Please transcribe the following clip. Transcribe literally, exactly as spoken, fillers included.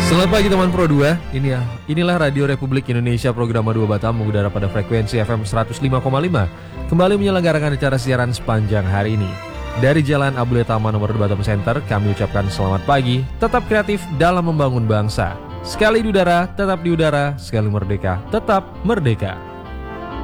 Selamat pagi teman Pro dua. Ini ya, inilah Radio Republik Indonesia program dua Batam mengudara pada frekuensi F M seratus lima koma lima. Kembali menyelenggarakan acara siaran sepanjang hari ini. Dari Jalan Abdul Tama nomor dua Batam Center, kami ucapkan selamat pagi, tetap kreatif dalam membangun bangsa. Sekali di udara, tetap di udara, sekali merdeka, tetap merdeka.